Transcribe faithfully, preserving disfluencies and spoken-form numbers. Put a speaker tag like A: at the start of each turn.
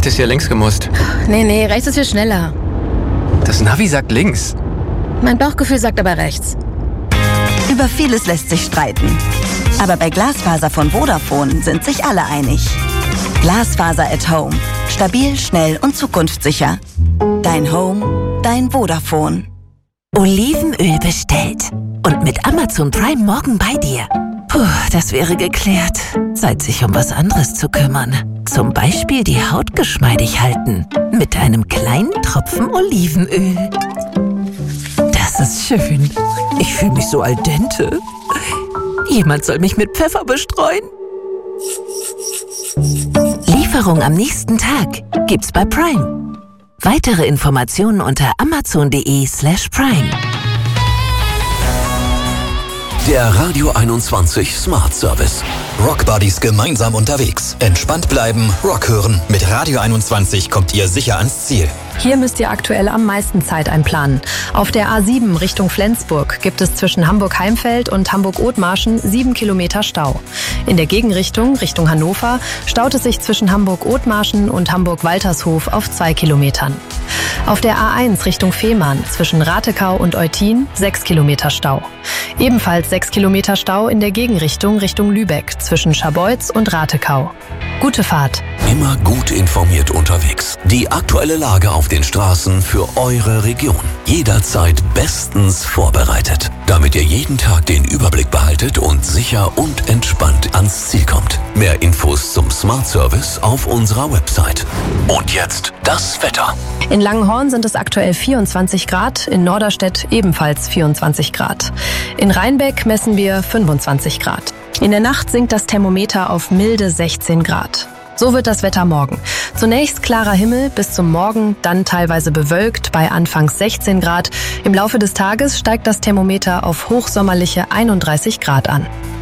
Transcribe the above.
A: hättest hier links gemusst.
B: Nee, nee, rechts ist viel schneller.
A: Das Navi sagt links.
B: Mein Bauchgefühl sagt aber rechts.
C: Über vieles lässt sich streiten. Aber bei Glasfaser von Vodafone sind sich alle einig. Glasfaser at Home. Stabil, schnell und zukunftssicher. Dein Home, dein Vodafone.
D: Olivenöl bestellt. Und mit Amazon Prime morgen bei dir. Puh, das wäre geklärt. Zeit, sich um was anderes zu kümmern. Zum Beispiel die Haut geschmeidig halten. Mit einem kleinen Tropfen Olivenöl. Das ist schön. Ich fühle mich so al dente. Jemand soll mich mit Pfeffer bestreuen. Lieferung am nächsten Tag gibt's bei Prime. Weitere Informationen unter amazon.de slash prime.
E: Der Radio einundzwanzig Smart Service.
F: Rock Buddies gemeinsam unterwegs. Entspannt bleiben, Rock hören. Mit Radio einundzwanzig kommt ihr sicher ans Ziel.
G: Hier müsst ihr aktuell am meisten Zeit einplanen. Auf der A sieben Richtung Flensburg gibt es zwischen Hamburg-Heimfeld und Hamburg-Othmarschen sieben Kilometer Stau. In der Gegenrichtung, Richtung Hannover, staut es sich zwischen Hamburg-Othmarschen und Hamburg-Waltershof auf zwei Kilometern. Auf der A eins Richtung Fehmarn zwischen Ratekau und Eutin sechs Kilometer Stau. Ebenfalls sechs Kilometer Stau in der Gegenrichtung Richtung Lübeck zwischen Scharbeutz und Ratekau. Gute Fahrt.
E: Immer gut informiert unterwegs. Die aktuelle Lage auf den Straßen für eure Region. Jederzeit bestens vorbereitet, damit ihr jeden Tag den Überblick behaltet und sicher und entspannt ans Ziel kommt. Mehr Infos zum Smart Service auf unserer Website. Und jetzt das Wetter.
G: In Langenhorn sind es aktuell vierundzwanzig Grad, in Norderstedt ebenfalls vierundzwanzig Grad. In Rheinbeck messen wir fünfundzwanzig Grad. In der Nacht sinkt das Thermometer auf milde sechzehn Grad. So wird das Wetter morgen. Zunächst klarer Himmel bis zum Morgen, dann teilweise bewölkt bei anfangs sechzehn Grad. Im Laufe des Tages steigt das Thermometer auf hochsommerliche einunddreißig Grad an.